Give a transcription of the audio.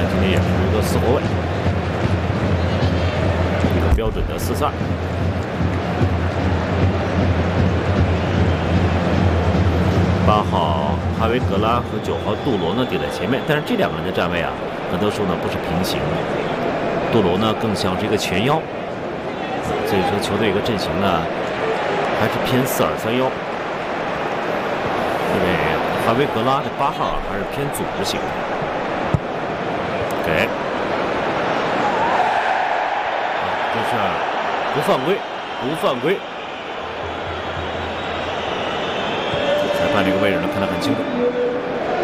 今天也是一个4后卫，一个标准的4-4-2。8号哈维格拉和9号杜罗呢顶在前面，但是这两个人的站位啊，很多时候呢不是平行的。杜罗呢更像是一个前腰，所以说球队一个阵型呢还是偏4-2-3-1。因为哈维格拉这8号啊还是偏组织型的。给，这是不犯规，不犯规。裁判这个位置能看得很清楚。